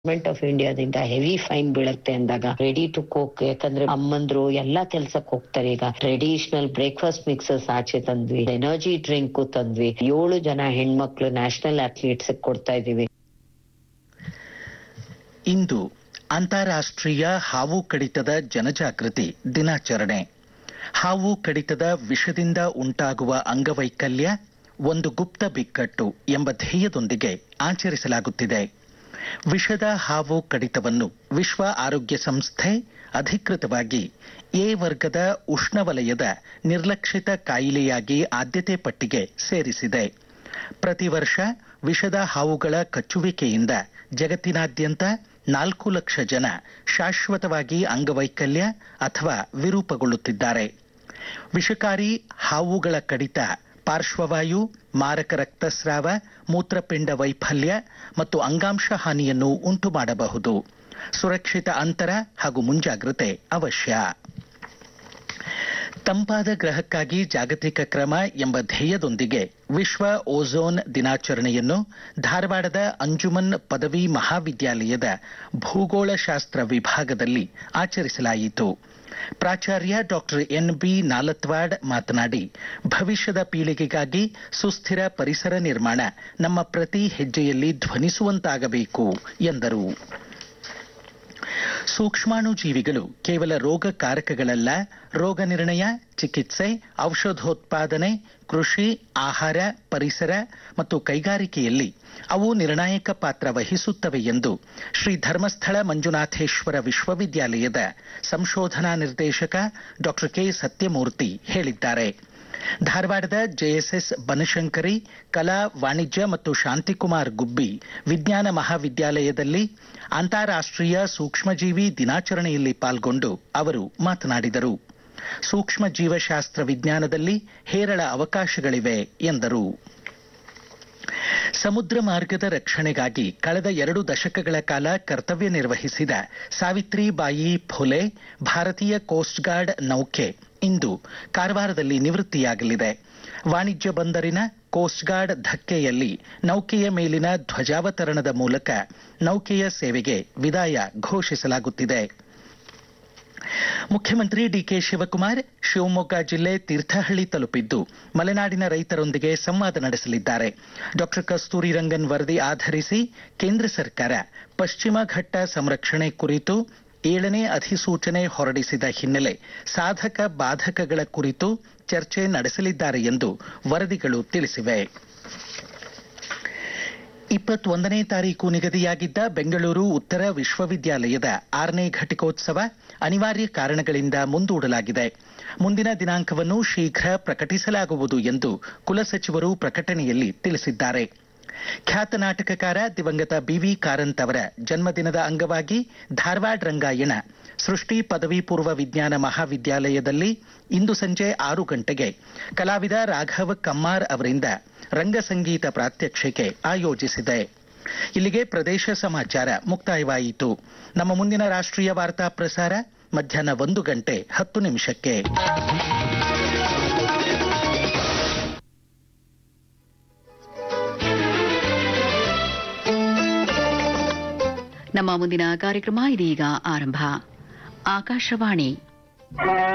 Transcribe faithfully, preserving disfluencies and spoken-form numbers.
Government of ಇಂಡಿಯಾದಿಂದ heavy fine ಬೀಳುತ್ತೆ ಅಂದಾಗ ರೆಡಿ ಟು ಕುಕ್, ಯಾಕಂದ್ರೆ ಅಮ್ಮಂದ್ರು ಎಲ್ಲಾ ಕೆಲ್ಸಕ್ಕೆ ಹೋಗ್ತಾರೆ. ಈಗ ಟ್ರೆಡಿಷನಲ್ ಬ್ರೇಕ್ಫಾಸ್ಟ್ ಮಿಕ್ಸಸ್ ಆಚೆ ತಂದ್ವಿ, ಎನರ್ಜಿ ಡ್ರಿಂಕ್ ತಂದ್ವಿ, ಏಳು ಜನ ಹೆಣ್ಮಕ್ಳು ನ್ಯಾಷನಲ್ ಅಥ್ಲೀಟ್ಸ್ ಕೊಡ್ತಾ ಇದೀವಿ. ಇಂದು ಅಂತಾರಾಷ್ಟ್ರೀಯ ಹಾವು ಕಡಿತದ ಜನಜಾಗೃತಿ ದಿನಾಚರಣೆ. ಹಾವು ಕಡಿತದ ವಿಷದಿಂದ ಉಂಟಾಗುವ ಅಂಗವೈಕಲ್ಯ ಒಂದು ಗುಪ್ತ ಬಿಕ್ಕಟ್ಟು ಎಂಬ ಧ್ಯೇಯದೊಂದಿಗೆ ಆಚರಿಸಲಾಗುತ್ತಿದೆ. ವಿಷದ ಹಾವು ಕಡಿತವನ್ನು ವಿಶ್ವ ಆರೋಗ್ಯ ಸಂಸ್ಥೆ ಅಧಿಕೃತವಾಗಿ ಎ ವರ್ಗದ ಉಷ್ಣವಲಯದ ನಿರ್ಲಕ್ಷಿತ ಕಾಯಿಲೆಯಾಗಿ ಆದ್ಯತೆ ಪಟ್ಟಿಗೆ ಸೇರಿಸಿದೆ. ಪ್ರತಿ ವರ್ಷ ವಿಷದ ಹಾವುಗಳ ಕಚ್ಚುವಿಕೆಯಿಂದ ಜಗತ್ತಿನಾದ್ಯಂತ ನಾಲ್ಕು ಲಕ್ಷ ಜನ ಶಾಶ್ವತವಾಗಿ ಅಂಗವೈಕಲ್ಯ ಅಥವಾ ವಿರೂಪಗೊಳ್ಳುತ್ತಿದ್ದಾರೆ. ವಿಷಕಾರಿ ಹಾವುಗಳ ಕಡಿತ ಪಾರ್ಶ್ವವಾಯು, ಮಾರಕ ರಕ್ತಸ್ರಾವ, ಮೂತ್ರಪಿಂಡ ವೈಫಲ್ಯ ಮತ್ತು ಅಂಗಾಂಶ ಹಾನಿಯನ್ನು ಉಂಟು ಮಾಡಬಹುದು. ಸುರಕ್ಷಿತ ಅಂತರ ಹಾಗೂ ಮುಂಜಾಗ್ರತೆ ಅವಶ್ಯ. ತಂಪಾದ ಗ್ರಹಕ್ಕಾಗಿ ಜಾಗತಿಕ ಕ್ರಮ ಎಂಬ ಧ್ಯೇಯದೊಂದಿಗೆ ವಿಶ್ವ ಓಝೋನ್ ದಿನಾಚರಣೆಯನ್ನು ಧಾರವಾಡದ ಅಂಜುಮನ್ ಪದವಿ ಮಹಾವಿದ್ಯಾಲಯದ ಭೂಗೋಳಶಾಸ್ತ್ರ ವಿಭಾಗದಲ್ಲಿ ಆಚರಿಸಲಾಯಿತು. ಪ್ರಾಚಾರ್ಯ ಡಾಕ್ಟರ್ ಎನ್ ಬಿ ನಾಲತ್ವಾಡ್ ಮಾತನಾಡಿ, ಭವಿಷ್ಯದ ಪೀಳಿಗೆಗಾಗಿ ಸುಸ್ಥಿರ ಪರಿಸರ ನಿರ್ಮಾಣ ನಮ್ಮ ಪ್ರತಿ ಹೆಜ್ಜೆಯಲ್ಲಿ ಧ್ವನಿಸುವಂತಾಗಬೇಕು ಎಂದರು. ಸೂಕ್ಷ್ಮಾಣುಜೀವಿಗಳು ಕೇವಲ ರೋಗಕಾರಕಗಳಲ್ಲ, ರೋಗ ನಿರ್ಣಯ, ಚಿಕಿತ್ಸೆ, ಔಷಧೋತ್ಪಾದನೆ, ಕೃಷಿ, ಆಹಾರ, ಪರಿಸರ ಮತ್ತು ಕೈಗಾರಿಕೆಯಲ್ಲಿ ಅವು ನಿರ್ಣಾಯಕ ಪಾತ್ರ ವಹಿಸುತ್ತವೆ ಎಂದು ಶ್ರೀ ಧರ್ಮಸ್ಥಳ ಮಂಜುನಾಥೇಶ್ವರ ವಿಶ್ವವಿದ್ಯಾಲಯದ ಸಂಶೋಧನಾ ನಿರ್ದೇಶಕ ಡಾಕ್ಟರ್ ಕೆ ಸತ್ಯಮೂರ್ತಿ ಹೇಳಿದ್ದಾರೆ. ಧಾರವಾಡದ ಜೆಎಸ್ಎಸ್ ಬನಶಂಕರಿ ಕಲಾ, ವಾಣಿಜ್ಯ ಮತ್ತು ಶಾಂತಿಕುಮಾರ್ ಗುಬ್ಬಿ ವಿಜ್ಞಾನ ಮಹಾವಿದ್ಯಾಲಯದಲ್ಲಿ ಅಂತಾರಾಷ್ಟ್ರೀಯ ಸೂಕ್ಷ್ಮಜೀವಿ ದಿನಾಚರಣೆಯಲ್ಲಿ ಪಾಲ್ಗೊಂಡು ಅವರು ಮಾತನಾಡಿದರು. ಸೂಕ್ಷ್ಮ ಜೀವಶಾಸ್ತ್ರ ವಿಜ್ಞಾನದಲ್ಲಿ ಹೇರಳ ಅವಕಾಶಗಳಿವೆ ಎಂದರು. ಸಮುದ್ರ ಮಾರ್ಗದ ರಕ್ಷಣೆಗಾಗಿ ಕಳೆದ ಎರಡು ದಶಕಗಳ ಕಾಲ ಕರ್ತವ್ಯ ನಿರ್ವಹಿಸಿದ ಸಾವಿತ್ರಿಬಾಯಿ ಫುಲೆ ಭಾರತೀಯ ಕೋಸ್ಟ್ ಗಾರ್ಡ್ ನೌಕೆ ಇಂದು ಕಾರವಾರದಲ್ಲಿ ನಿವೃತ್ತಿಯಾಗಲಿದೆ. ವಾಣಿಜ್ಯ ಬಂದರಿನ ಕೋಸ್ಟ್ ಗಾರ್ಡ್ ಧಕ್ಕೆಯಲ್ಲಿ ನೌಕೆಯ ಮೇಲಿನ ಧ್ವಜಾವತರಣದ ಮೂಲಕ ನೌಕೆಯ ಸೇವೆಗೆ ವಿದಾಯ ಘೋಷಿಸಲಾಗುತ್ತಿದೆ. ಮುಖ್ಯಮಂತ್ರಿ ಡಿಕೆ ಶಿವಕುಮಾರ್ ಶಿವಮೊಗ್ಗ ಜಿಲ್ಲೆ ತೀರ್ಥಹಳ್ಳಿ ತಲುಪಿದ್ದು ಮಲೆನಾಡಿನ ರೈತರೊಂದಿಗೆ ಸಂವಾದ ನಡೆಸಲಿದ್ದಾರೆ. ಡಾಕ್ಟರ್ ಕಸ್ತೂರಿ ರಂಗನ್ ವರದಿ ಆಧರಿಸಿ ಕೇಂದ್ರ ಸರ್ಕಾರ ಪಶ್ಚಿಮ ಘಟ್ಟ ಸಂರಕ್ಷಣೆ ಕುರಿತು ಏಳನೇ ಅಧಿಸೂಚನೆ ಹೊರಡಿಸಿದ ಹಿನ್ನೆಲೆ ಸಾಧಕ ಬಾಧಕಗಳ ಕುರಿತು ಚರ್ಚೆ ನಡೆಸಲಿದ್ದಾರೆ ಎಂದು ವರದಿಗಳು ತಿಳಿಸಿವೆ. ಇಪ್ಪತ್ತೊಂದನೇ ತಾರೀಕು ನಿಗದಿಯಾಗಿದ್ದ ಬೆಂಗಳೂರು ಉತ್ತರ ವಿಶ್ವವಿದ್ಯಾಲಯದ ಆರನೇ ಘಟಿಕೋತ್ಸವ ಅನಿವಾರ್ಯ ಕಾರಣಗಳಿಂದ ಮುಂದೂಡಲಾಗಿದೆ. ಮುಂದಿನ ದಿನಾಂಕವನ್ನು ಶೀಘ್ರ ಪ್ರಕಟಿಸಲಾಗುವುದು ಎಂದು ಕುಲಸಚಿವರು ಪ್ರಕಟಣೆಯಲ್ಲಿ ತಿಳಿಸಿದ್ದಾರೆ. ಖ್ಯಾತ ನಾಟಕಕಾರ ದಿವಂಗತ ಬಿವಿ ಕಾರಂತ್ ಅವರ ಜನ್ಮದಿನದ ಅಂಗವಾಗಿ ಧಾರವಾಡ ರಂಗಾಯಣ ಸೃಷ್ಟಿ ಪದವಿ ಪೂರ್ವ ವಿಜ್ಞಾನ ಮಹಾವಿದ್ಯಾಲಯದಲ್ಲಿ ಇಂದು ಸಂಜೆ ಆರು ಗಂಟೆಗೆ ಕಲಾವಿದ ರಾಘವ್ ಕಮ್ಮಾರ್ ಅವರಿಂದ ರಂಗಸಂಗೀತ ಪ್ರಾತ್ಯಕ್ಷಿಕೆ ಆಯೋಜಿಸಿದೆ. ಇಲ್ಲಿಗೆ ಪ್ರದೇಶ ಸಮಾಚಾರ ಮುಕ್ತಾಯವಾಯಿತು. ನಮ್ಮ ಮುಂದಿನ ರಾಷ್ಟ್ರೀಯ ವಾರ್ತಾ ಪ್ರಸಾರ ಮಧ್ಯಾಹ್ನ ಒಂದು ಗಂಟೆ ಹತ್ತು ನಿಮಿಷಕ್ಕೆ. ನಮ್ಮ ಮುಂದಿನ ಕಾರ್ಯಕ್ರಮ ಇದೀಗ ಆರಂಭ. ಆಕಾಶವಾಣಿ